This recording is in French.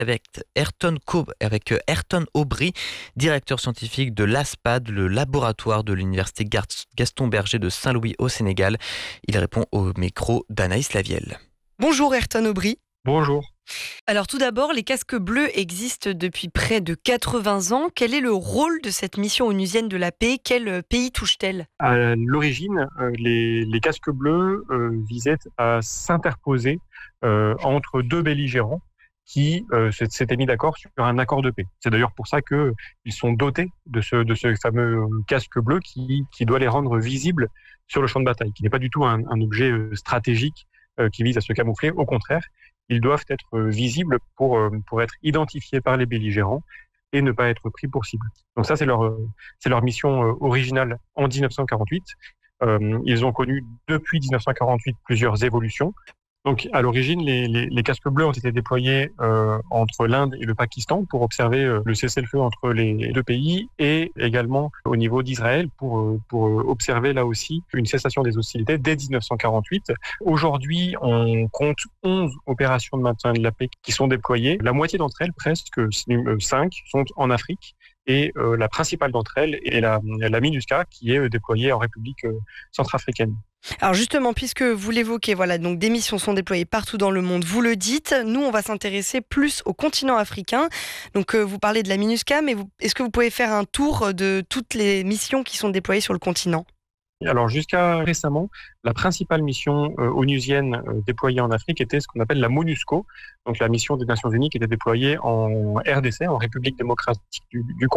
avec Ayrton Aubry, directeur scientifique de l'ASPAD, le laboratoire de l'université Gaston Berger de Saint-Louis au Sénégal. Il répond au micro d'Anaïs Lavielle. Bonjour Ayrton Aubry. Bonjour. Alors tout d'abord, les casques bleus existent depuis près de 80 ans. Quel est le rôle de cette mission onusienne de la paix ? Quel pays touche-t-elle ? À l'origine, les casques bleus visaient à s'interposer entre deux belligérants qui s'étaient mis d'accord sur un accord de paix. C'est d'ailleurs pour ça qu'ils sont dotés de ce fameux casque bleu qui doit les rendre visibles sur le champ de bataille, qui n'est pas du tout un objet stratégique qui vise à se camoufler. Au contraire, ils doivent être visibles pour être identifiés par les belligérants et ne pas être pris pour cible. Donc ça, c'est leur mission originale en 1948. Ils ont connu depuis 1948 plusieurs évolutions. Donc, à l'origine, les casques bleus ont été déployés entre l'Inde et le Pakistan pour observer le cessez-le-feu entre les deux pays et également au niveau d'Israël pour observer là aussi une cessation des hostilités dès 1948. Aujourd'hui, on compte 11 opérations de maintien de la paix qui sont déployées. La moitié d'entre elles, presque 5, sont en Afrique. Et la principale d'entre elles est la MINUSCA qui est déployée en République centrafricaine. Alors justement, puisque vous l'évoquez, voilà, donc des missions sont déployées partout dans le monde, vous le dites. Nous, on va s'intéresser plus au continent africain. Donc vous parlez de la MINUSCA, mais est-ce que vous pouvez faire un tour de toutes les missions qui sont déployées sur le continent ? Alors jusqu'à récemment, la principale mission onusienne déployée en Afrique était ce qu'on appelle la MONUSCO, donc la mission des Nations Unies qui était déployée en RDC, en République démocratique du Congo.